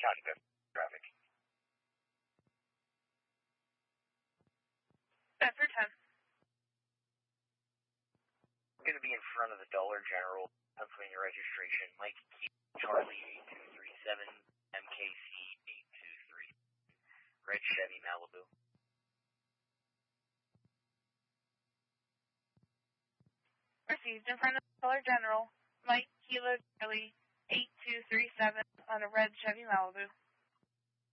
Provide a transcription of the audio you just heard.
County Bed traffic. Bedford 10. I'm going to be in front of the Dollar General, Pennsylvania registration, Mike Charlie 8237, MKC 823, red Chevy Malibu. Received in front of the Dollar General, Mike Kilo Charlie 8237 on a red Chevy Malibu.